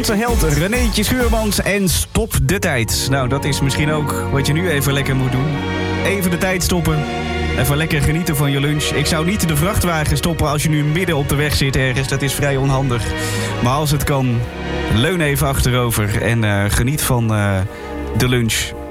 Nederlandse held Renéetje Schuurmans en Stop de Tijd. Nou, dat is misschien ook wat je nu even lekker moet doen. Even de tijd stoppen. Even lekker genieten van je lunch. Ik zou niet de vrachtwagen stoppen als je nu midden op de weg zit ergens. Dat is vrij onhandig. Maar als het kan, leun even achterover en geniet van de lunch.